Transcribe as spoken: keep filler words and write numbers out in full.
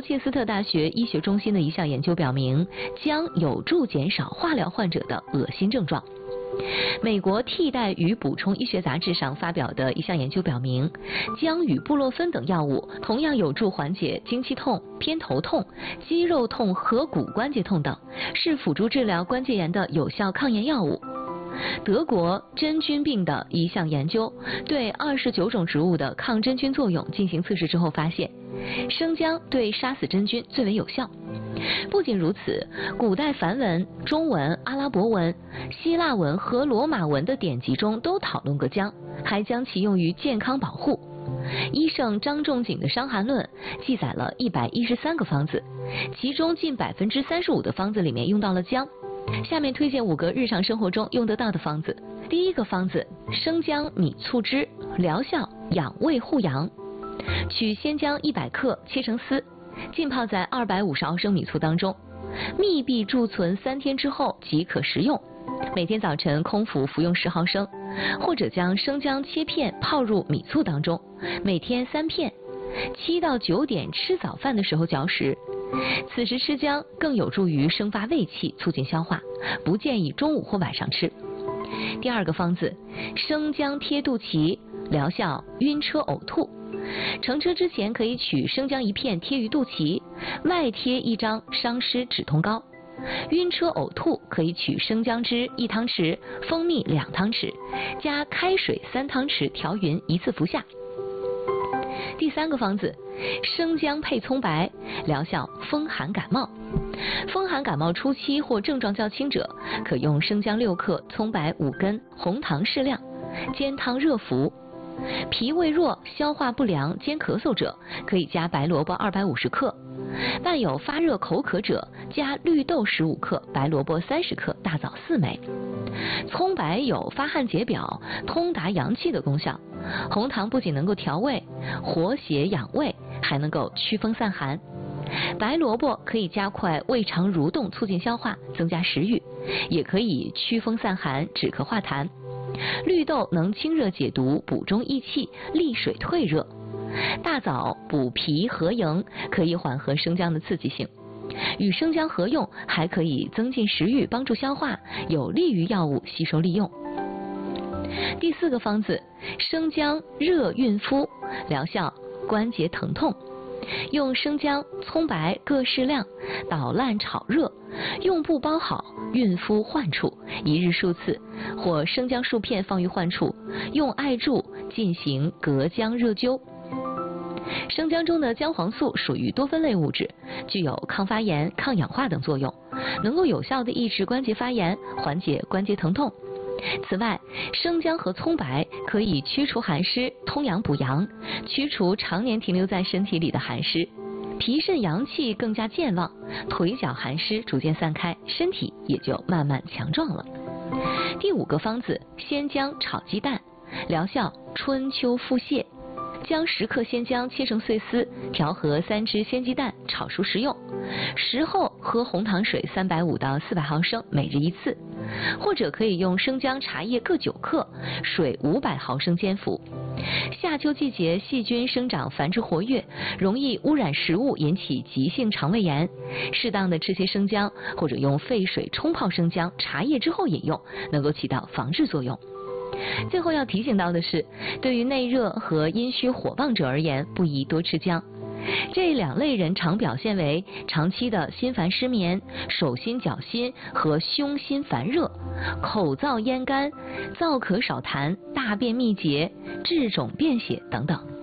切斯特大学医学中心的一项研究表明，姜有助减少化疗患者的恶心症状。美国替代与补充医学杂志上发表的一项研究表明，姜与布洛芬等药物同样有助缓解经期痛、偏头痛、肌肉痛和骨关节痛等，是辅助治疗关节炎的有效抗炎药物。德国真菌病的一项研究对二十九种植物的抗真菌作用进行测试之后发现，生姜对杀死真菌最为有效。不仅如此，古代梵文、中文、阿拉伯文、希腊文和罗马文的典籍中都讨论过姜，还将其用于健康保护。医圣张仲景的《伤寒论》记载了一百一十三个方子，其中近百分之三十五的方子里面用到了姜。下面推荐五个日常生活中用得到的方子。第一个方子，生姜米醋汁，疗效养胃护阳。取鲜姜一百克，切成丝，浸泡在二百五十毫升米醋当中，密闭贮存三天之后即可食用。每天早晨空腹服用十毫升，或者将生姜切片泡入米醋当中，每天三片。七到九点吃早饭的时候嚼食，此时吃姜更有助于生发胃气，促进消化，不建议中午或晚上吃。第二个方子，生姜贴肚脐，疗效晕车呕吐。乘车之前可以取生姜一片贴于肚脐，外贴一张伤湿止痛膏。晕车呕吐可以取生姜汁一汤匙，蜂蜜两汤匙，加开水三汤匙调匀，一次服下。第三个方子，生姜配葱白，疗效风寒感冒。风寒感冒初期或症状较轻者，可用生姜六克、葱白五根、红糖适量，煎汤热服。脾胃弱、消化不良、兼咳嗽者，可以加白萝卜二百五十克。伴有发热口渴者，加绿豆十五克、白萝卜三十克、大枣四枚。葱白有发汗解表、通达阳气的功效。红糖不仅能够调胃、活血养胃，还能够驱风散寒。白萝卜可以加快胃肠蠕动，促进消化，增加食欲，也可以驱风散寒、止咳化痰。绿豆能清热解毒、补中益气、利水退热。大枣补脾和营，可以缓和生姜的刺激性。与生姜合用，还可以增进食欲，帮助消化，有利于药物吸收利用。第四个方子，生姜热孕敷，疗效关节疼痛。用生姜、葱白各适量，捣烂炒热，用布包好，孕敷患处，一日数次，或生姜数片放于患处，用艾柱进行隔姜热灸。生姜中的姜黄素属于多酚类物质，具有抗发炎、抗氧化等作用，能够有效地抑制关节发炎，缓解关节疼痛。此外，生姜和葱白可以驱除寒湿、通阳补阳，驱除常年停留在身体里的寒湿，脾肾阳气更加健旺，腿脚寒湿逐渐散开，身体也就慢慢强壮了。第五个方子，鲜姜炒鸡蛋，疗效春秋腹泻。将十克鲜姜切成碎丝，调和三只鲜鸡蛋，炒熟食用。食后喝红糖水三百五到四百毫升，每日一次。或者可以用生姜、茶叶各九克，水五百毫升煎服。夏秋季节细菌生长繁殖活跃，容易污染食物，引起急性肠胃炎。适当的吃些生姜，或者用沸水冲泡生姜、茶叶之后饮用，能够起到防治作用。最后要提醒到的是，对于内热和阴虚火旺者而言，不宜多吃姜。这两类人常表现为长期的心烦失眠、手心脚心和胸心烦热、口燥咽干、燥咳少痰、大便秘结、痔肿便血等等。